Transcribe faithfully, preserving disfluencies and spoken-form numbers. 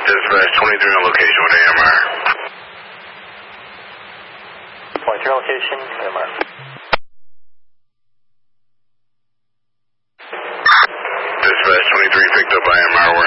Dispatch twenty-three on location with A M R. twenty-three on location, A M R. Dispatch twenty-three picked up I M R.